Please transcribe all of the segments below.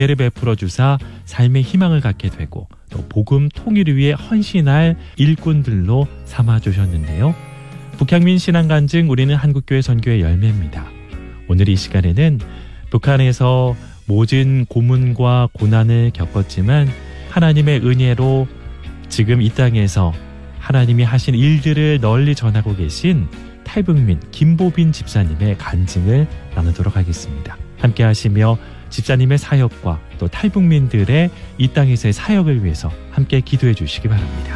를 베풀어 주사 삶의 희망을 갖게 되고 또 복음 통일을 위해 헌신할 일꾼들로 삼아주셨는데요. 북향민 신앙간증 우리는 한국교회 선교의 열매입니다. 오늘 이 시간에는 북한에서 모진 고문과 고난을 겪었지만 하나님의 은혜로 지금 이 땅에서 하나님이 하신 일들을 널리 전하고 계신 탈북민 김보빈 집사님의 간증을 나누도록 하겠습니다. 함께 하시며 집사님의 사역과 또 탈북민들의 이 땅에서의 사역을 위해서 함께 기도해 주시기 바랍니다.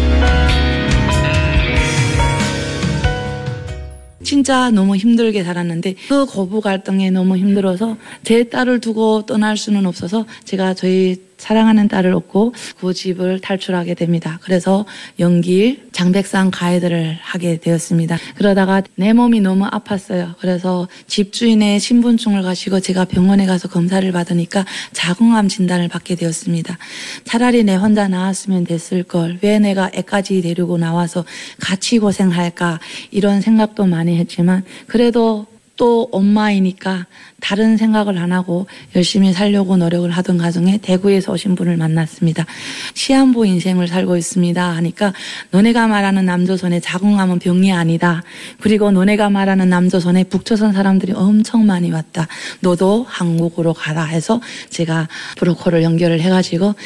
진짜 너무 힘들게 살았는데 그 고부 갈등에 너무 힘들어서 제 딸을 두고 떠날 수는 없어서 제가 저희 사랑하는 딸을 얻고 그 집을 탈출하게 됩니다. 그래서 연길 장백산 가이드를 하게 되었습니다. 그러다가 내 몸이 너무 아팠어요. 그래서 집주인의 신분증을 가지고 제가 병원에 가서 검사를 받으니까 자궁암 진단을 받게 되었습니다. 차라리 내 혼자 나았으면 됐을 걸, 왜 내가 애까지 데리고 나와서 같이 고생할까, 이런 생각도 많이 했지만 그래도 또 엄마이니까 다른 생각을 안 하고 열심히 살려고 노력을 하던 과정에 대구에서 오신 분을 만났습니다. 시한부 인생을 살고 있습니다 하니까 너네가 말하는 남조선의 자궁암은 병이 아니다. 그리고 너네가 말하는 남조선에 북조선 사람들이 엄청 많이 왔다. 너도 한국으로 가라 해서 제가 브로커를 연결을 해가지고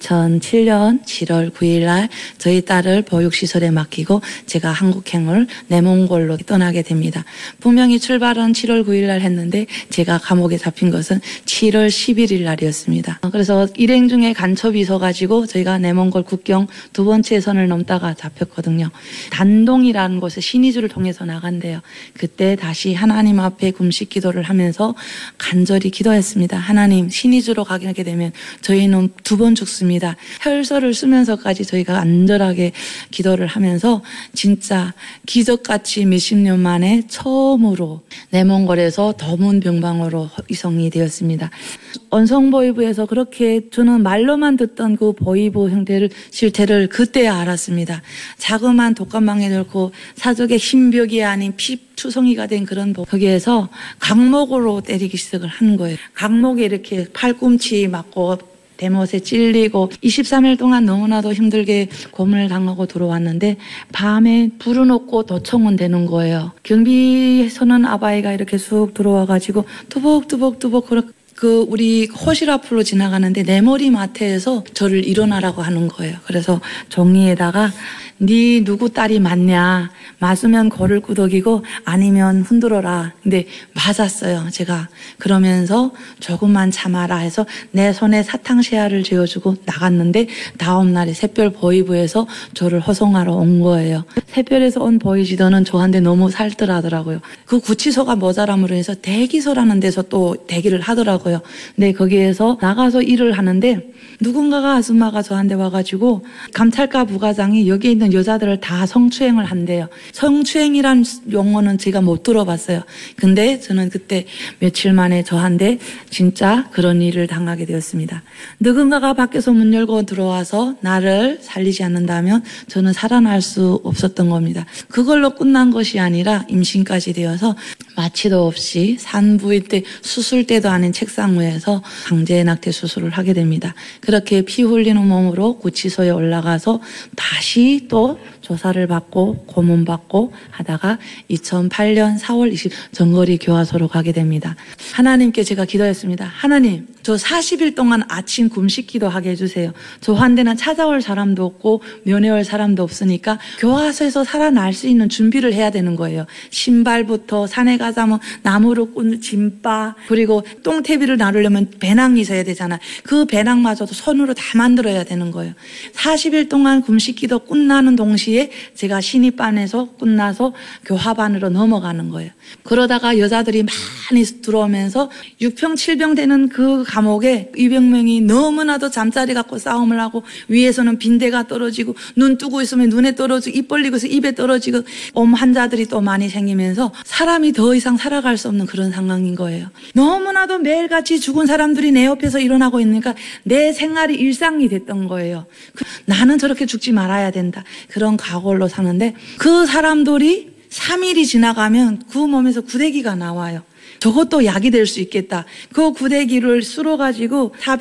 2007년 7월 9일 날 저희 딸을 보육시설에 맡기고 제가 한국행을 내몽골로 떠나게 됩니다. 분명히 출발은 7월 9일 날 했는데 제가 감옥에 잡힌 것은 7월 11일 날이었습니다. 그래서 일행 중에 간첩이 있어가지고 저희가 내몽골 국경 두 번째 선을 넘다가 잡혔거든요. 단동이라는 곳에 신의주를 통해서 나간대요. 그때 다시 하나님 앞에 금식 기도를 하면서 간절히 기도했습니다. 하나님, 신의주로 가게 되면 저희는 2번 죽습니다. 혈서를 쓰면서까지 저희가 안절하게 기도를 하면서 진짜 기적같이 몇십 년 만에 처음으로 내몽골에서 더문 병방으로 이송이 되었습니다. 언성보이부에서 그렇게 저는 말로만 듣던 그 보이부 형태를 실태를 그때야 알았습니다. 자그마한 독감방에 넣고 사족의 흰벽이 아닌 피투성이가 된 그런 거기에서 강목으로 때리기 시작을 하는 거예요. 강목에 이렇게 팔꿈치 맞고 대못에 찔리고 23일 동안 너무나도 힘들게 고문을 당하고 들어왔는데 밤에 불은 없고 도청은 되는 거예요. 경비서는 아바이가 이렇게 쑥 들어와가지고 투벅투벅투벅 그 우리 호실 앞으로 지나가는데 내 머리맡에서 저를 일어나라고 하는 거예요. 그래서 종이에다가 네 누구 딸이 맞냐, 맞으면 골을 끄덕이고 아니면 흔들어라. 근데 맞았어요 제가. 그러면서 조금만 참아라 해서 내 손에 사탕시야를 쥐어주고 나갔는데 다음 날에 샛별 보이부에서 저를 호송하러 온 거예요. 샛별에서 온 보이지도는 저한테 너무 살뜰하더라고요. 그 구치소가 모자람으로 해서 대기소라는 데서 또 대기를 하더라고요. 근데 거기에서 나가서 일을 하는데 누군가가 아줌마가 저한테 와가지고 감찰과 부과장이 여기 있는 여자들을 다 성추행을 한대요. 성추행이란 용어는 제가 못 들어봤어요. 근데 저는 그때 며칠 만에 저한테 진짜 그런 일을 당하게 되었습니다. 누군가가 밖에서 문 열고 들어와서 나를 살리지 않는다면 저는 살아날 수 없었던 겁니다. 그걸로 끝난 것이 아니라 임신까지 되어서 마취도 없이 산부인 때 수술 때도 아닌 책상 위에서 강제 낙태 수술을 하게 됩니다. 그렇게 피 흘리는 몸으로 구치소에 올라가서 다시 또 조사를 받고 고문받고 하다가 2008년 4월 20일 정거리 교화소로 가게 됩니다. 하나님께 제가 기도했습니다. 하나님, 저 40일 동안 아침 금식 기도하게 해주세요. 저한테는 찾아올 사람도 없고 면회올 사람도 없으니까 교화소에서 살아날 수 있는 준비를 해야 되는 거예요. 신발부터 산에 가자면 나무로 꾼 짐바, 그리고 똥태비를 나르려면 배낭이 있어야 되잖아. 그 배낭마저도 손으로 다 만들어야 되는 거예요. 40일 동안 금식 기도 끝나는 동시에 제가 신입반에서 끝나서 교화반으로 넘어가는 거예요. 그러다가 여자들이 많이 들어오면서 6평 7평 되는 그 감옥에 200명이 너무나도 잠자리 갖고 싸움을 하고 위에서는 빈대가 떨어지고 눈 뜨고 있으면 눈에 떨어지고 입 벌리고 있으면 입에 떨어지고 엄 환자들이 또 많이 생기면서 사람이 더 이상 살아갈 수 없는 그런 상황인 거예요. 너무나도 매일같이 죽은 사람들이 내 옆에서 일어나고 있으니까 내 생활이 일상이 됐던 거예요. 나는 저렇게 죽지 말아야 된다. 그런 각오로 사는데 그 사람들이 3일이 지나가면 그 몸에서 구데기가 나와요. 저것도 약이 될 수 있겠다. 그 구데기를 쓸어가지고